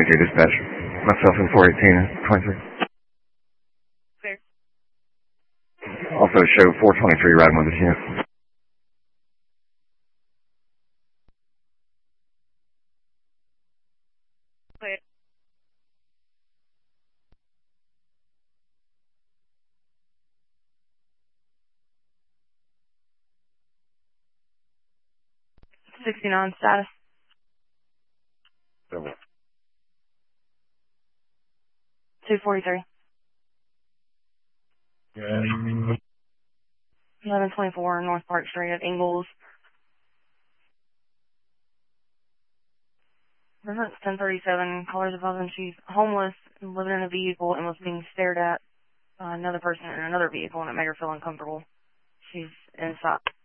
423 dispatch. Myself in 418 23. Clear. Also show 423 riding with us, yeah. Clear. $69 status. 243. 1124 North Park Street at Ingalls. Reference 1037, callers above, and she's homeless, living in a vehicle, and was being stared at by another person in another vehicle, and it made her feel uncomfortable. She's inside.